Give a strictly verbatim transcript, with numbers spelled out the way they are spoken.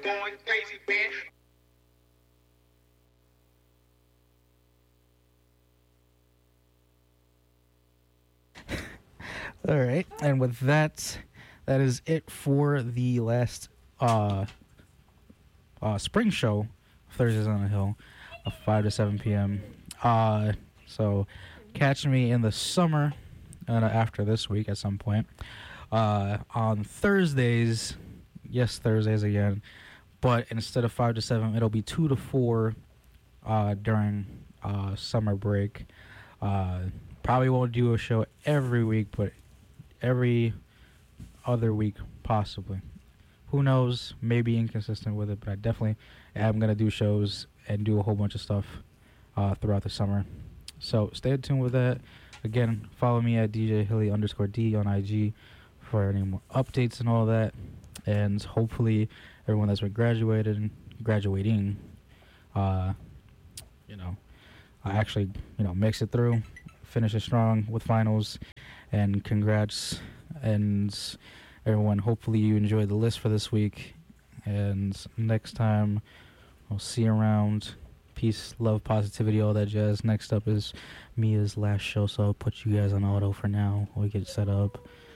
Going crazy, man. All right, and with that, that is it for the last uh, uh, spring show, Thursdays on the Hill, uh, five to seven p m. Uh, so catch me in the summer uh, after this week at some point. Uh, on Thursdays, yes, Thursdays again, but instead of five to seven, it'll be two to four uh, during uh, summer break. Uh, probably won't do a show every week, but every other week, possibly. Who knows? Maybe inconsistent with it, but I definitely am gonna do shows and do a whole bunch of stuff uh, throughout the summer. So stay tuned with that. Again, follow me at D J Hilly underscore D on I G for any more updates and all that. And hopefully, everyone that's been graduated, graduating, uh, you know, I actually, you know, makes it through, finishes strong with finals, and congrats. And everyone, hopefully you enjoyed the list for this week. And next time, I'll see you around. Peace, love, positivity, all that jazz. Next up is Mia's last show, so I'll put you guys on auto for now. We get set up.